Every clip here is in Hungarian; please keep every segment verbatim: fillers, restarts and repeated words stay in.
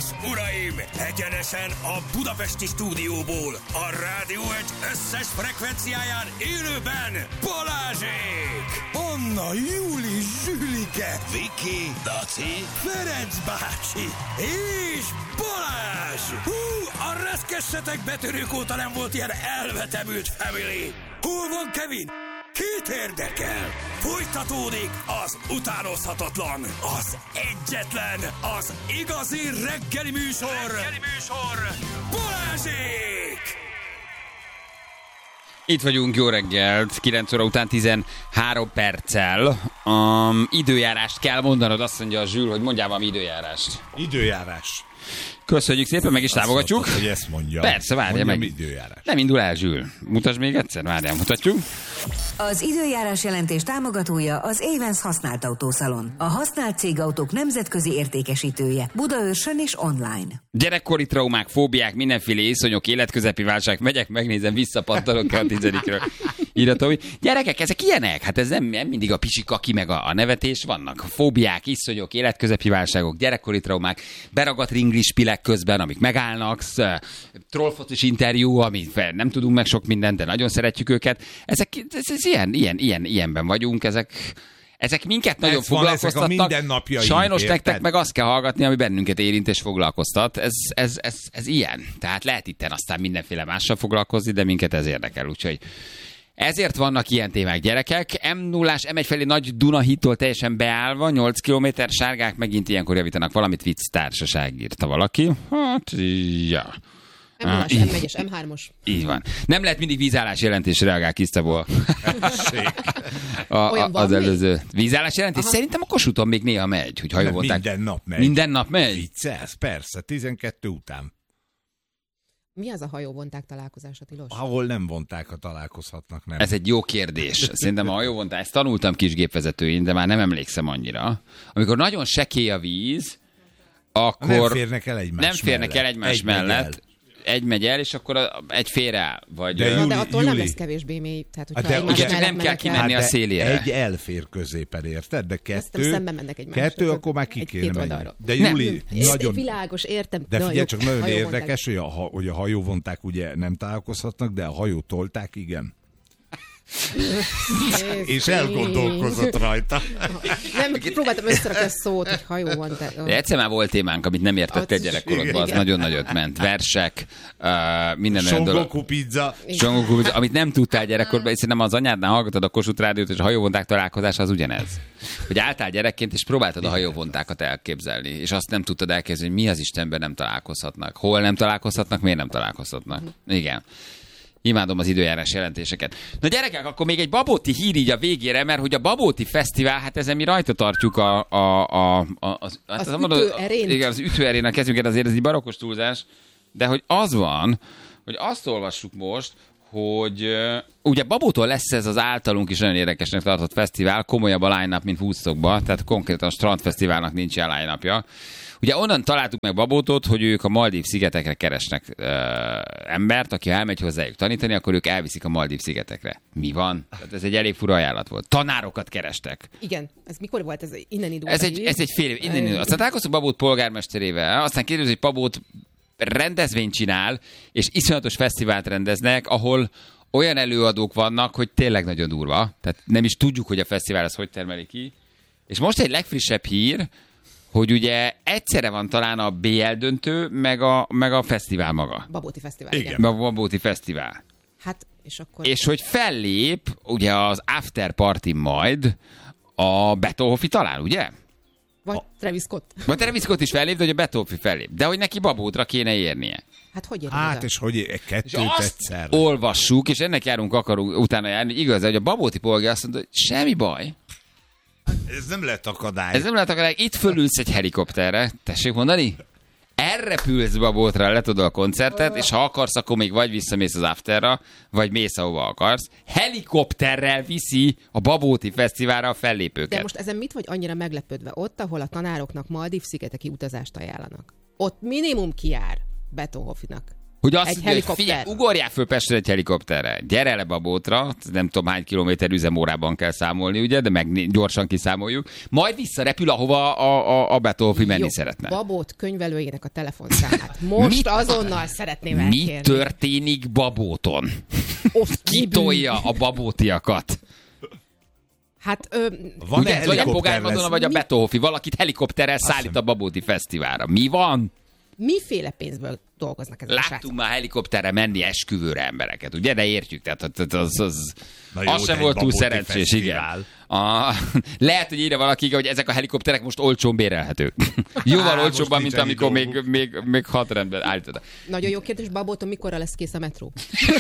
és uraim, egyenesen a budapesti stúdióból, a Rádió egy összes frekvenciáján élőben Balázsék! Anna, Júli, Zsülike, Viki, Daci, Ferenc bácsi és Balázs! Hú, a reszkessetek betörők óta nem volt ilyen elvetemült family! Hol van Kevin? Két érdekel! Folytatódik az utánozhatatlan, az egyetlen, az igazi reggeli műsor! Reggeli műsor! Balázsék! Itt vagyunk, jó reggelt, kilenc óra után tizenhárom perccel. Um, időjárást kell mondanod, azt mondja a Zsül, hogy mondjál valami időjárást. Időjárás. Köszönjük szépen, meg is Azt támogatjuk. mondtad, hogy ezt mondja. Persze, várja meg. Időjárás. Nem indul el, Zsül. Mutasd még egyszer, várjál, mutatjuk. Az időjárás jelentés támogatója az Avens használt autószalon. A használt cégautók nemzetközi értékesítője. Budaörsön és online. Gyerekkori traumák, fóbiák, mindenféle iszonyok, életközepi válság. Megyek, megnézem, visszapattalok a tizedikről. Íratomi. Gyerekek, ezek ilyenek? Hát ez nem, nem mindig a pisikaki meg a, a nevetés. Vannak fóbiák, iszonyok, életközepi válságok, gyerekkori traumák, beragadt ringlispilek közben, amik megállnak, trollfocis interjú, amit nem tudunk meg sok mindent, de nagyon szeretjük őket. Ezek ez, ez ilyen, ilyen, ilyen, ilyenben vagyunk, ezek, ezek minket nagyon ez van, foglalkoztatnak. Sajnos érted? nektek meg azt kell hallgatni, ami bennünket érint és foglalkoztat. Ez, ez, ez, ez ilyen. Tehát lehet itten aztán mindenféle mással foglalkozni, de minket ez érdekel, úgyhogy ezért vannak ilyen témák, gyerekek. M nullás em egy felé Nagy Dunahittól teljesen beállva, nyolc kilométer, sárgák megint ilyenkor javítanak valamit, vicc társaság írta valaki. Hát, ja. M nullás, M egyes, M hármas. Így van. Nem lehet mindig vízállás jelentés, reagál Kisztából. a, a, az előző vízállás jelentés. Aha. Szerintem a Kossuthon még néha megy, hogy hajóvonták. Minden nap megy. Minden nap megy? Viccelsz, persze, tizenkettő után. Mi az a hajóvonták találkozása, tilos? Ahol nem vonták, ha találkozhatnak, nem. Ez egy jó kérdés. Szerintem a hajóvontás, ezt tanultam kisgépvezetőin, de már nem emlékszem annyira. Amikor nagyon sekély a víz, akkor nem férnek el egymás nem férnek mellett. el egymás egy mellett. Megy egy megy el, és akkor egy fér el. Vagy de, Júli, de attól Júli. nem lesz kevésbé mély. Tehát, hogyha de egymás ugye, mellett nem kell kimenni hát a szélére. Egy elfér középen, érted? De kettő, szemben mennek egymásra. kettő akkor már ki kéne menni. Oldalra. De Júli, nem, nagyon... Világos, értem. De figyelj, csak nagyon hajóvonták. érdekes, hogy a, hogy a hajóvonták ugye nem találkozhatnak, de a hajót tolták, igen. És elgondolkozott rajta. Nem, próbáltam összerakni a szót, hogy hajó van. Te, de egyszer már volt témánk, amit nem értettél gyerekkorodban, az nagyon nagyot ment. Versek, uh, minden olyan dolog. Songoku pizza. Songoku pizza. Amit nem tudtál gyerekkorban, hiszen nem az anyádnál hallgatod a Kossuth Rádiót, és a hajóvonták találkozása az ugyanez. Hogy álltál gyerekként, és próbáltad a hajóvontákat elképzelni, és azt nem tudtad elképzelni, hogy mi az Istenben nem találkozhatnak. Hol nem találkozhatnak, miért nem találkozhatnak. Igen. Imádom az időjárás jelentéseket. Na gyerekek, akkor még egy babóti hír így a végére, mert hogy a babóti fesztivál, hát ezen mi rajta tartjuk a... a, a, a az, az az ütőerén. Igen, az ütőerén a kezünket, azért ez egy barokkos túlzás, de hogy az van, hogy azt olvassuk most, hogy uh, ugye Babótól lesz ez az általunk is nagyon érdekesnek tartott fesztivál, komolyabb a line-up, mint Woodstockban, tehát konkrétan a strandfesztiválnak nincs ilyen line-upja. Ugye onnan találtuk meg Babótot, hogy ők a Maldív-szigetekre keresnek uh, embert, aki elmegy hozzájuk tanítani, akkor ők elviszik a Maldív-szigetekre. Mi van? Tehát ez egy elég fura ajánlat volt. Tanárokat kerestek. Igen, ez mikor volt? Ez innen indult? Ez egy, ez egy fél év. Innen indult. Aztán találkoztunk Babót polgármesterével, aztán kérdezik, hogy Babót rendezvényt csinál, és iszonyatos fesztivált rendeznek, ahol olyan előadók vannak, hogy tényleg nagyon durva. Tehát nem is tudjuk, hogy a fesztivál az hogy termeli ki. És most egy legfrissebb hír, hogy ugye egyszerre van talán a bé el döntő, meg a, meg a fesztivál maga. Babóti fesztivál, igen. igen. A Babóti fesztivál. Hát, és akkor... És hogy fellép, ugye az after party majd a Beethoven talán, ugye? Vagy a... Travis Scott. Vagy Travis Scott is fellép, de hogy a Beethoven fellép. De hogy neki Babótra kéne érnie. Hát hogy érni Hát oda? és hogy kettőt És azt egyszer. olvassuk, és ennek járunk, akarunk utána járni. Igaz, hogy a Babóti polgár azt mondta, hogy semmi baj. Ez nem lett akadály. Ez nem lehet akadály. Itt fölülsz egy helikopterre. Tessék mondani? Elrepülsz Babótra, letudol a koncertet, és ha akarsz, akkor még vagy visszamész az afterra, vagy mész, ahova akarsz. Helikopterrel viszi a Babóti fesztiválra a fellépőket. De most ezen mit vagy annyira meglepődve? Ott, ahol a tanároknak Maldív-szigeteki utazást ajánlanak. Ott minimum kijár Beethovennak. Hogy azt Egy mondja, hogy helikopter. figyelj, ugorjál föl Pestre egy helikopterre, gyere le Babótra, nem tudom hány kilométer üzemórában kell számolni, ugye, de meg gyorsan kiszámoljuk, majd visszarepül, ahova a, a, a Beethoven menni Jó, szeretne. Babót könyvelőjének a telefonszámát. Most Mit- azonnal szeretném Mi elkérni. történik Babóton? Ott Kitolja a babótiakat? Hát, ö, Van-e Ugye, vagy a helikopter Pogány Madonna, lesz? vagy a Beethoven, valakit helikopterrel szállít a Babóti Fesztiválra. Mi van? miféle pénzből dolgoznak ezek a Láttunk srácok? már helikopterre menni esküvőre embereket, ugye? De értjük, tehát az, az, az, Na jó, az de sem egy volt túl Babóti szerencsés, igen. fesztivál. A, lehet, hogy írja valaki, hogy ezek a helikopterek most olcsón bérelhetők. Jóval Á, olcsóbban, most mint nincs amikor ennyi még, dolguk. még, még hat rendben állítottak. Nagyon jó kérdés, Babóton mikorra lesz kész a metró?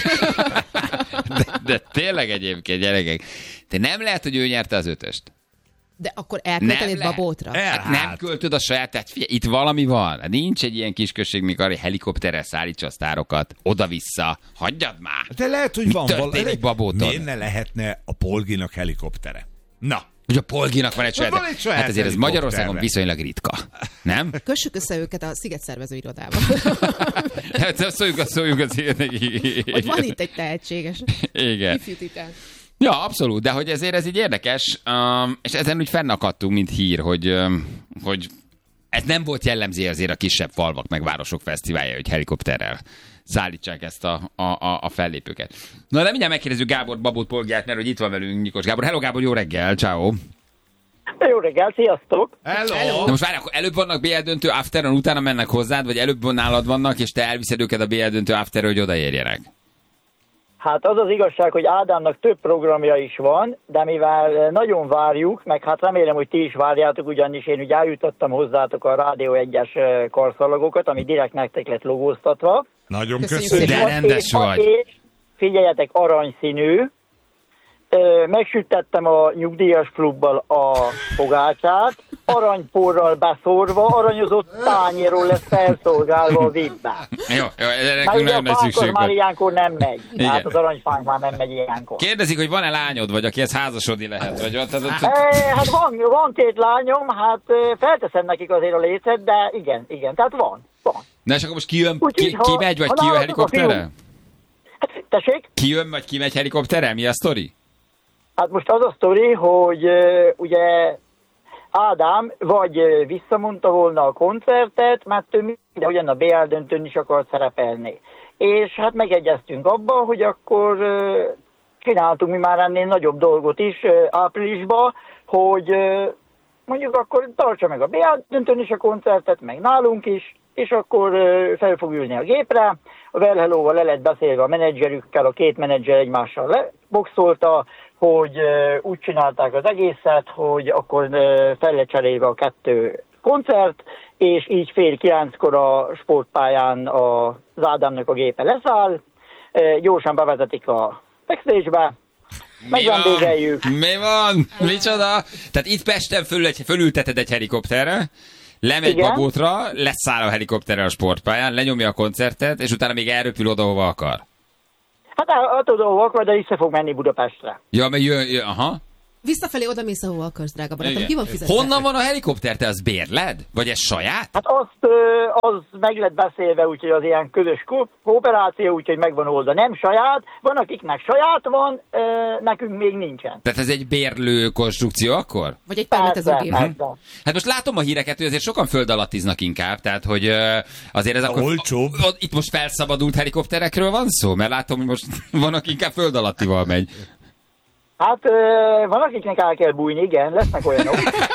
De, de tényleg egyébként, gyerekek, te nem lehet, hogy ő nyerte az ötöst. De akkor elköltenéd lehet. Babótra? El- Hát nem Hát. költöd a saját, tehát figyelj, itt valami van. Nincs egy ilyen kisközség, mikor egy helikopterrel szállítsa a sztárokat, oda-vissza. Hagyjad már! De lehet, hogy Mi van történik Babóton? Miért ne lehetne a Polginak helikoptere? Na, Hogy a Polginak van egy saját... Van egy saját hát ezért ez helikopterre. Magyarországon viszonylag ritka. Nem? Kössük össze őket a Sziget szervező irodába. Hát szóljunk a szóljunk az Hogy van itt egy tehetséges Igen. ifjú titán. Ja, abszolút, de hogy ezért ez így érdekes, um, és ezen úgy fennakadtunk, mint hír, hogy, um, hogy ez nem volt jellemző azért a kisebb falvak meg városok fesztiválja, hogy helikopterrel szállítsák ezt a, a, a, a fellépőket. Na de mindjárt megkérdezzük Gábor Babót Polgártner, hogy itt van velünk Nyikos Gábor. Hello Gábor, jó reggel, ciao. Jó reggel, sziasztok! hello! Na most várj, akkor előbb vannak bé el döntő afteron, utána mennek hozzád, vagy előbb nálad vannak, és te elviszed őket a bé el döntő afterre, hogy odaérjenek? Hát az az igazság, hogy Ádámnak több programja is van, de mivel nagyon várjuk, meg hát remélem, hogy ti is várjátok, ugyanis én ugye eljutottam hozzátok a Rádió egyes karszalagokat, ami direkt nektek lett logóztatva. Nagyon Köszönjük köszönöm. De rendes És- vagy. és figyeljetek, aranyszínű. Ö, Megsütettem a nyugdíjas klubbal a fogácsát, aranyporral beszórva, aranyozott tányéról lesz felszolgálva a vibbe. Jó, jó, erre Már nekünk ugye a nagyon nagy fánkor szükség már van. ilyenkor nem megy. Igen. Tehát az aranyfánk már nem megy ilyenkor. Kérdezik, hogy van-e lányod, vagy akihez házasodni lehet? Vagy, tehát, tehát, E, hát van, van két lányom, hát ö, felteszem nekik azért a lécet, de igen, igen, tehát van, van. na és akkor most ki jön, Úgyhogy, ki, ha- ki megy, vagy ha ki jön nálatok a helikopterrel? Hát, tessék? Ki jön, vagy ki megy helikopterrel? Mi a sztori? Hát most az a sztori, hogy ö, ugye Ádám vagy ö, visszamondta volna a koncertet, mert ő mindenhogyan a bé el döntőn is akart szerepelni. És hát megegyeztünk abban, hogy akkor ö, csináltunk mi már ennél nagyobb dolgot is ö, áprilisban, hogy ö, mondjuk akkor tartsa meg a bé el döntőn is a koncertet, meg nálunk is, és akkor ö, fel fog ülni a gépre. A Well Hello-val le lett beszélve a menedzserükkel, a két menedzser egymással leboxolta, hogy ö, úgy csinálták az egészet, hogy akkor ö, fel lett cserélve a kettő koncert, és így fél kilenckor a sportpályán a, az Ádámnak a gépe leszáll, ö, gyorsan bevezetik a backstage-be, megvendégeljük. Mi van? Micsoda? Tehát itt Pesten fölül egy, fölülteted egy helikopterre, lemegy Igen. Babótra, leszáll a helikopterre a sportpályán, lenyomja a koncertet, és utána még elröpül oda, hova akar. Hát attól akar, de vissza fog menni Budapestre. Ja, mert jön, jön aha. Visszafelé oda mész, ahova akarsz, drága barátom. Igen. Ki van fizetve? Honnan van a helikopter? Te az bérled? Vagy ez saját? Hát azt, ö, az meg lett beszélve, úgyhogy az ilyen közös ko- kooperáció, úgyhogy megvan oldva. Nem saját, van akiknek saját van, ö, nekünk még nincsen. Tehát ez egy bérlő konstrukció akkor? Vagy egy Persze, permetezőgép. persze. Hát most látom a híreket, hogy azért sokan föld alattiznak inkább, tehát hogy ö, azért ez akkor... Olcsóbb. o- Itt most felszabadult helikopterekről van szó? Mert látom, hogy most van, aki inkább föld alattival megy. Hát ö, van akiknek el kell bújni, igen, lesznek olyanok.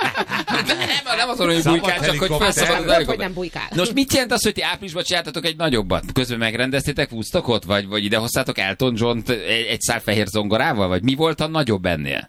Nem, nem azon, hogy Szabad bujkál, csak hogy helikopter. felszabadult Vagy helikopter. nem bujkál. Nos, mit jelent az, hogy ti áprilisban csináltatok egy nagyobbat? Közben megrendeztétek Woodstockot? Vagy, vagy ide hoztátok Elton John-t egy, egy szál fehér zongorával? Vagy mi volt a nagyobb ennél?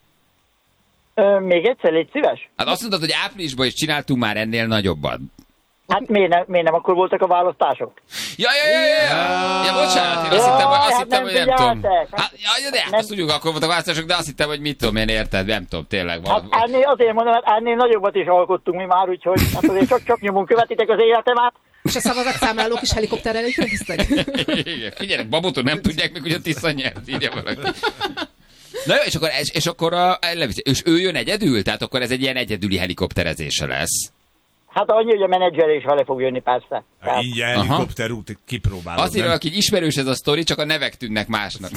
Ö, még egyszer, légy szíves. Hát azt mondtad, hogy áprilisban is csináltunk már ennél nagyobbat. Hát miért nem, miért nem akkor voltak a választások? Ja, ja, ja, ja, ja. Ja, bocsánat, én azt Jaj, hittem, hogy, azt hát hittem, nem hogy nem tudom. figyeltek. Hát, ja, de hát Nem. azt tudjuk, akkor voltak választások, de azt hittem, hogy mit tudom én, érted, nem tudom, tényleg. Hát Van. ennél azért mondom, hát ennél nagyobbat is alkottunk mi már, úgyhogy hát azért csak, csak nyomon követitek az életemet. És a szavazatszámlálók is helikopterrel érkeztek? Igen, figyeljenek, Baboton nem tudják még, hogy a Tisza nyert, írja valaki. Na jó, és akkor, és, és akkor a, levisz, és ő jön egyedül? Tehát akkor ez egy ilyen egyedüli helikopterezése lesz. Hát annyi, hogy a menedzser is vele fog jönni, persze. Tehát... Így helikopterút kipróbálod. Azt írja, hogy ismerős ez a sztori, csak a nevek tűnnek másnak.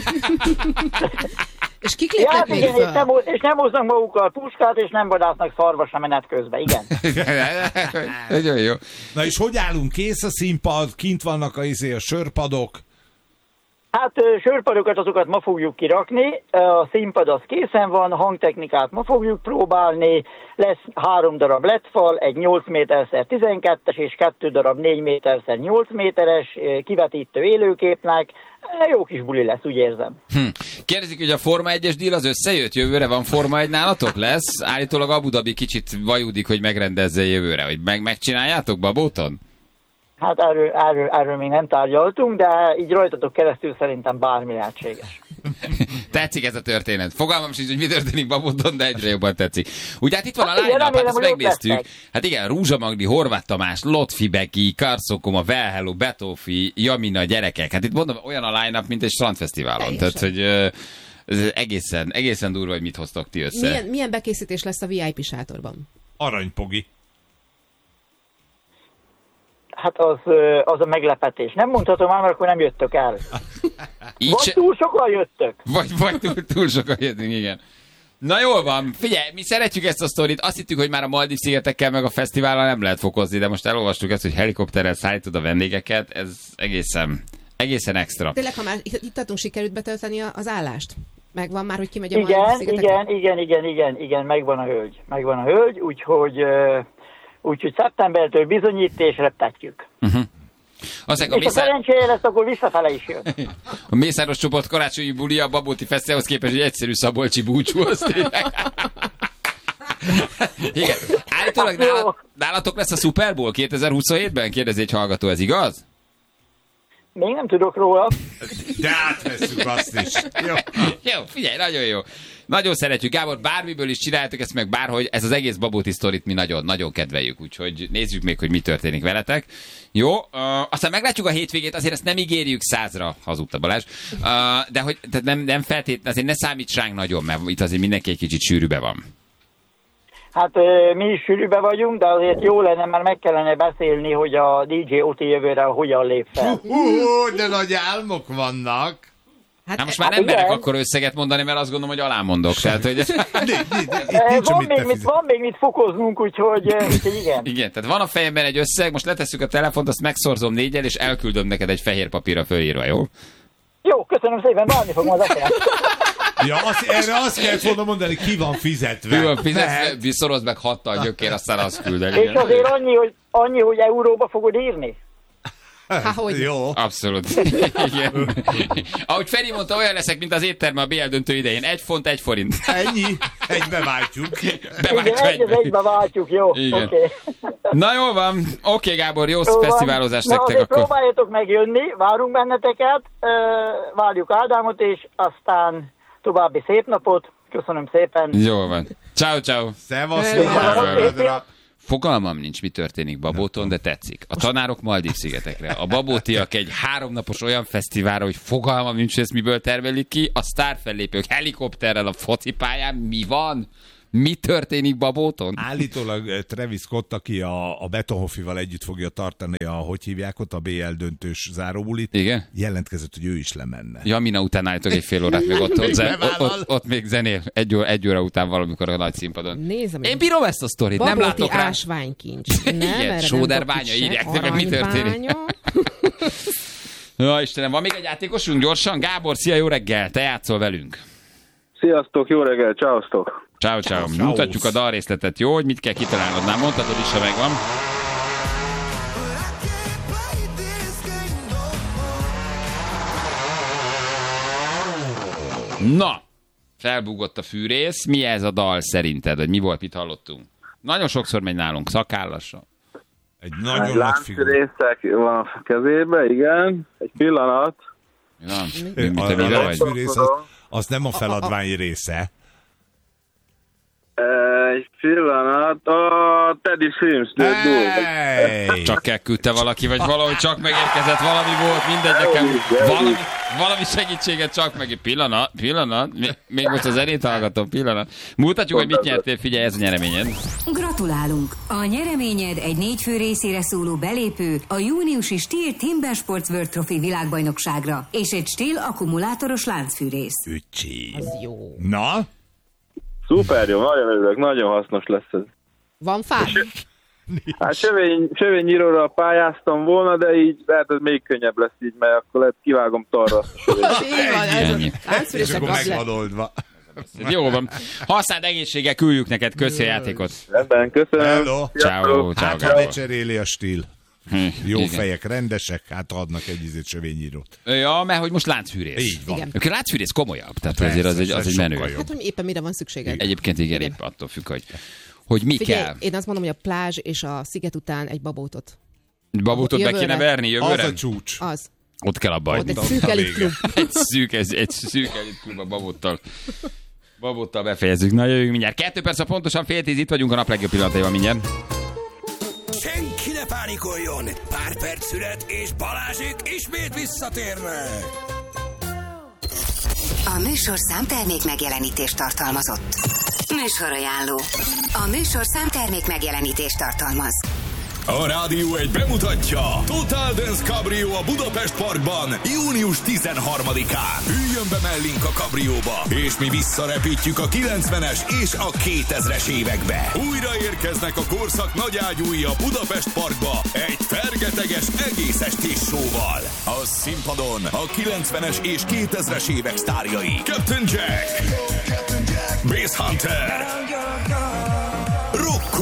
És kik lépnek ja, még igen, föl? és nem, és nem hoznak magukkal puskát, és nem vadásznak szarvas a menet közben, igen. Nagyon jó. Na és hogy állunk? Kész a színpad? Kint vannak a, izé, a sörpadok? Hát sörpadokat azokat ma fogjuk kirakni, a színpad az készen van, hangtechnikát ma fogjuk próbálni, lesz három darab ledfal, egy nyolc méterszer tizenkettes és kettő darab négy méterszer nyolc méteres kivetítő élőképnek. Jó kis buli lesz, úgy érzem. Hm. Kérdezik, hogy a Forma egyes díl az összejött? Jövőre van Forma egy nálatok? Lesz? Állítólag Abu Dhabi kicsit vajudik, hogy megrendezze jövőre. Hogy meg, megcsináljátok Babóton? Hát erről, erről, erről még nem tárgyaltunk, de így rajtatok keresztül szerintem bármi lehetséges. Tetszik ez a történet. Fogalmam sincs, hogy mi történik Babóton, de egyre jobban tetszik. Ugye hát itt van Hát a igen, line-up, hát remélem, ezt hogy ott megnéztük. lesznek. Hát igen, Rúzsa Magdi, Horváth Tamás, Lotfi Beki, Karszokoma, Velhello, Betófi, Jamina, gyerekek. Hát itt mondom, olyan a line-up, mint egy strandfesztiválon. Tehát, hogy ö, ez egészen, egészen durva, hogy mit hoztok ti össze. Milyen, milyen bekészítés lesz a vé i pé sátorban? Aranypogi. Hát az, ö, az a meglepetés. Nem mondhatom már, mert akkor nem jöttök el. Így Vagy se... túl sokan jöttök. Vagy, vagy túl, túl sokan jöttünk, igen. Na jól van, figyelj, mi szeretjük ezt a sztorit, azt hittük, hogy már a Maldív-szigetekkel meg a fesztivállal nem lehet fokozni, de most elolvastuk ezt, hogy helikopterrel szállítod a vendégeket, ez egészen, egészen extra. Tényleg, ha már itt, itt adtunk, sikerült betölteni a- az állást? Megvan már, hogy kimegy a Igen, Maldív-szigetekre? igen, igen, igen, igen, igen, megvan a hölgy. Megvan a hölgy, úgyhogy, ö, úgyhogy szeptembertől bizonyít és reptetjük. Uh-huh. Aztán a, És ha Mészár... szerencséje lesz, akkor visszafele is jön. a Mészáros csoport karácsonyi bulia a Babóti Fesztiválhoz képest egy egyszerű szabolcsi búcsú, azt tényleg. Igen. Állítólag nála, nálatok lesz a Super Bowl kétezer-huszonhétben? Kérdezi egy hallgató, ez igaz? Még nem tudok róla. De átvesszük azt is. Jó. Jó, figyelj, nagyon jó. Nagyon szeretjük, Gábor, bármiből is csináljátok ezt meg bárhogy, ez az egész Babóti sztorit mi nagyon, nagyon kedveljük, úgyhogy nézzük még, hogy mi történik veletek. Jó, uh, aztán meglátjuk a hétvégét, azért ezt nem ígérjük százra, hazudta Balázs, uh, de hogy tehát nem, nem feltétlenül, azért ne számíts ránk nagyon, mert itt azért mindenki egy kicsit sűrűbe van. Hát ö, mi is sűrűbe vagyunk, de azért jó lenne, mert meg kellene beszélni, hogy a dé dzsé Oti jövőre hogyan lép fel. Hú, de nagy álmok vannak. Hát most már hát nem merek igen. akkor összeget mondani, mert azt gondolom, hogy alámondok. Tehát, hogy... Né, né, né, itt Ö, nincs, Van amit még, te mit, fizet. van még mit fokoznunk, úgyhogy, ö, úgyhogy igen. Igen, tehát van a fejemben egy összeg, most letesszük a telefont, azt megszorzom négyel, és elküldöm neked egy fehér papírra fölírva, jó? Jó, köszönöm szépen, várni fogom az esetet. Ja, azt, erre azt kellett volna mondani, ki van fizetve. Ő van fizetve, Mehet. szorozd meg hattal gyökér, aztán azt küld el. És igen. azért annyi, hogy, annyi, hogy euróba fogod írni. Há, hogy? Jó. Abszolút. Igen. Ahogy Feri mondta, olyan leszek, mint az étterme a bé el döntő idején. Egy font, egy forint. Ennyi. Egybe váltjuk. Igen, Beváltva egy az egybe. egybe váltjuk, jó? Oké. Igen. Okay. Na jól van. Oké, Gábor, jó Jó van. fesztiválozást Na, nektek azért akkor. próbáljatok megjönni, várunk benneteket, ö, várjuk Ádámot, és aztán további szép napot. Köszönöm szépen. Jól van. Ciao, ciao. Szevasz, Jó. József. Fogalmam nincs, mi történik Babóton, de tetszik. A tanárok Maldív-szigetekre. A babótiak egy háromnapos olyan fesztiválra, hogy fogalmam nincs, hogy ezt miből termelik ki. A sztárfellépők helikopterrel a focipályán. Mi van? Mi történik Babóton? Állítólag eh, Travis Scott, aki a, a Betonhoffival együtt fogja tartani a, hogy hívják ott, a bé el döntős záróbulit, Igen? jelentkezett, hogy ő is lemenne. Jamina után állítok egy fél órát, még ott, ott, zen, ott, Bevállal. ott, ott még zenél. Egy óra, egy óra után valamikor a nagy színpadon. Nézem, Én bírom ezt a sztorit, nem Babóti látok rá. ásványkincs. Nem, Igen, erre nem sóderbánya, tudok se. írják meg, mi történik. Aranybánya. Ja, Istenem, van még egy játékosunk gyorsan? Gábor, szia, jó reggel, te játszol velünk. Sziasztok, jó reggel, csáosztok! Ciao, ciao. Ciao. Mutatjuk a dalrészletet, jó? Hogy mit kell kitalálnod? Már mondhatod is, ha megvan. Na, felbúgott a fűrész. Mi ez a dal szerinted? Vagy mi volt, mit hallottunk? Nagyon sokszor megy nálunk, szakállasra. Egy nagyon nagy figura. Láncrészek van a kezébe, igen. Egy pillanat. Ja, Ö, mint a- te a mire vagy? nagyfűrész az, az nem a feladvány része. E, egy pillanat. A Teddy Swims-nél Hey! Csak elküldte valaki, vagy valahogy csak megérkezett, valami volt, mindegy, nekem valami, valami segítséget csak meg. Pillanat, pillanat, még most az zenét hallgatom, pillanat. Mutatjuk, hogy mit nyertél, figyelj, ez a nyereményed. Gratulálunk! A nyereményed egy négy fő részére szóló belépő a júniusi Stihl Timber Sports World Trophy világbajnokságra és egy Stihl akkumulátoros láncfűrész. Öcsi. Az jó. Na? Szuper jó, nagyon örülök, nagyon hasznos lesz ez. Van fád? Hát sövény, sövényíróra pályáztam volna, de így lehet, ez még könnyebb lesz így, mert akkor lehet kivágom tarra azt a sövényt. Így van, ez Ennyi. a láncfűrések És akkor az meg van le. oldva. Jó van. Használd egészséggel, küldjük neked, köszi a játékot. Rendben, köszönöm. Hello. Ciao, ciao, Hát, ha Gábor. lecseréli a Stihl. Hm, Jó igen. fejek, rendesek, hát adnak egy izét sövényírót. Ja, mert hogy most láncfűrész. Így van. Igen. A láncfűrész komolyabb, tehát Persze, azért az egy, ez az egy sokkal menő. jobb. Hát, hogy éppen mire van szükséged. Egyébként igen, Igen. épp attól függ, hogy, hogy mi Figyelj, kell. én azt mondom, hogy a plázs és a sziget után egy babótot. Babótot be Jövőre. kéne verni Az jövőre? a csúcs. Az. Ott kell abba Ott hagyni. egy Ott szűk a elit vége. klub. Egy szűk, egy, egy szűk klub a babottal. Babottal befejezzük. Na, jövünk mindjárt. Kettő perc, a pontosan fél tíz, itt vagyunk a nap legjobb pillanataival mindjárt. Senki ne pánikoljon! Pár perc szület, és Balázsék ismét visszatérnek! A műsor számtermék megjelenítést tartalmazott. Műsorajánló. A műsor számtermék megjelenítést tartalmaz. A Rádió egy bemutatja Total Dance Cabrio a Budapest Parkban június tizenharmadikán. Üljön be mellénk a kabrióba, és mi visszarepítjük a kilencvenes és a kétezres évekbe. Újra érkeznek a korszak nagyágyúi a Budapest Parkba egy fergeteges egész estés showval. A színpadon a kilencvenes és kétezres évek sztárjai Captain Jack, Bass Hunter,